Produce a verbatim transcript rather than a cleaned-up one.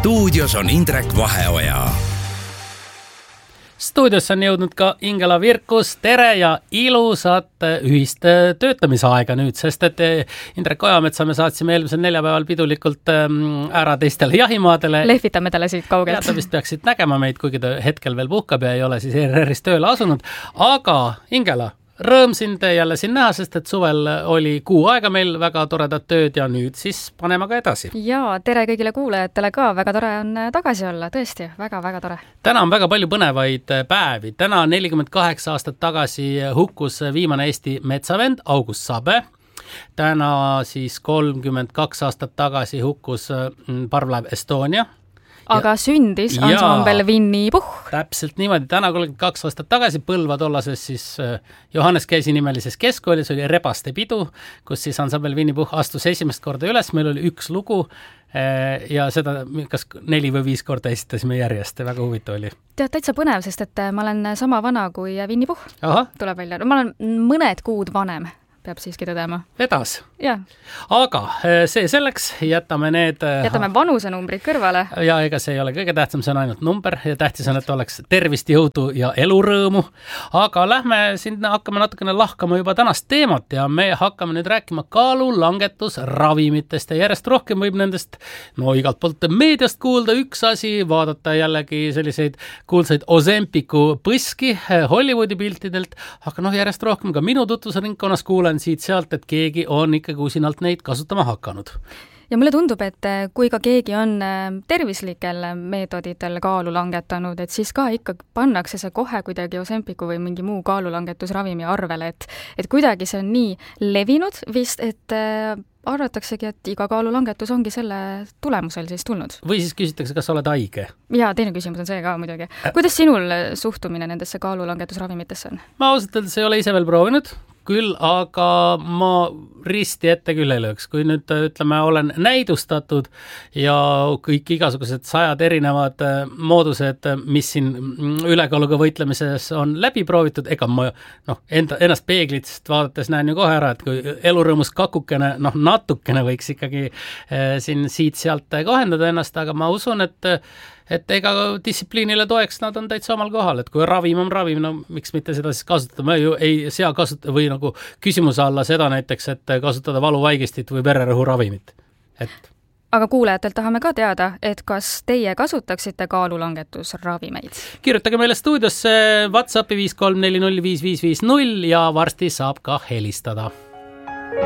stuudios on Indrek Vaheoja. Stuudios on jõudnud ka Ingela Virkus, tere ja ilusat ühist töötamisaega nüüd, sest et Indrek Ojametsa me saatsime eelmisel neljapäeval pidulikult ära teistele jahimaadele. Lehvitame talle siit kaugelt. Ja ta vist peaksid nägema meid, kuigi ta hetkel veel puhkab ja ei ole siis E R R-is tööle asunud. Aga Ingela, rõõm sind jälle siin näha, sest et suvel oli kuu aega meil väga toredat tööd ja nüüd siis paneme ka edasi. Ja tere kõigile kuulajatele ka, väga tore on tagasi olla, tõesti, väga-väga tore. Täna on väga palju põnevaid päevi. Täna nelikümmend kaheksa aastat tagasi hukkus viimane Eesti metsavend August Sabe. Täna siis kolmkümmend kaks aastat tagasi hukkus parvlaev Estonia. Aga ja, sündis ansambel Winny Puhh. Täpselt niimoodi. Täna kolmkümmend kaks aastat tagasi Põlva tollases siis Johannes Käisi nimelises keskkoolis oli Rebaste pidu, kus siis ansambel Winny Puhh astus esimest korda üles. Meil oli üks lugu ja seda kas neli või viis korda esitasime järjest. Väga huvitav oli. Tead, täitsa põnev, sest et ma olen sama vana kui Winny Puhh. Aha. Tuleb välja. Ma olen mõned kuud vanem. Peab siiski tõdema. Vedas. Ja. Aga see selleks, jätame need... Jätame vanusenumbrid kõrvale. Ja ega see ei ole kõige tähtsam, see on ainult number ja tähtis on, et oleks tervist, jõudu ja elurõõmu. Aga lähme sinna, hakkame natukene lahkama juba tänast teemat ja me hakkame nüüd rääkima kaalulangetusravimitest ja järjest rohkem võib nendest no igalt poolt meediast kuulda üks asi, vaadata jällegi selliseid kuulsaid Ozempiku põski Hollywoodi piltidelt, aga noh järjest rohkem ka minu tutvusringkonnas kuulen siit sealt, et keegi on ikkagi usinalt neid kasutama hakanud. Ja mulle tundub, et kui ka keegi on tervislikel meetoditel kaalu langetanud, et siis ka ikka pannakse see kohe kuidagi Ozempiku või mingi muu kaalulangetusravimi arvele, et, et kuidagi see on nii levinud vist, et arvataksegi, et iga kaalulangetus ongi selle tulemusel siis tulnud. Või siis küsitakse, kas oled haige? Ja teine küsimus on see ka muidugi. Kuidas sinul suhtumine nendesse kaalulangetusravimitesse on? Ma ausalt öeldes ei ole ise veel proovinud. Küll, aga ma risti ette küll ei lööks. Kui nüüd, ütleme, olen näidustatud ja kõik igasugused sajad erinevad moodused, mis siin ülekaaluga võitlemises on läbi proovitud, ega ma noh, enda, ennast peeglitest vaadates näen ju kohe ära, et kui elurõõmus kakukene, noh, natukene võiks ikkagi eh, siin siit-sealt kohendada ennast, aga ma usun, et et ega distsipliinile toeks nad on täitsa omal kohal, et kui ravim on ravim, no miks mitte seda siis kasutada, ma ju ei sea kasutada või nagu küsimuse alla seda näiteks, et kasutada valuvaigistit või vererõhu ravimit. Et... Aga kuulajatelt tahame ka teada, et kas teie kasutaksite kaalulangetusravimeid? Kirjutage meile stuudiosse WhatsAppi viis kolm neli null viis viis viis null ja varsti saab ka helistada.